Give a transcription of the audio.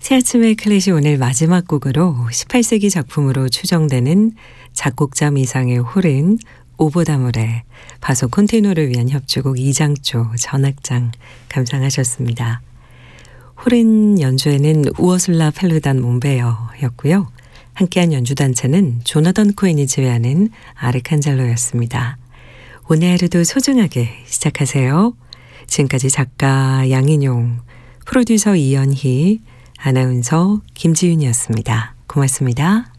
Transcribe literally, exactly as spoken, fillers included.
새아침의 클래식 오늘 마지막 곡으로 십팔 세기 작품으로 추정되는 작곡자 미상의 홀은 오보다모레 바소 콘티노를 위한 협주곡 이 장조 전악장 감상하셨습니다. 홀은 연주에는 우어슬라 펠루단 몬베어였고요. 함께한 연주단체는 조나던 코엔이 지휘하는 아르칸젤로였습니다. 오늘 하루도 소중하게 시작하세요. 지금까지 작가 양인용, 프로듀서 이연희, 아나운서 김지윤이었습니다. 고맙습니다.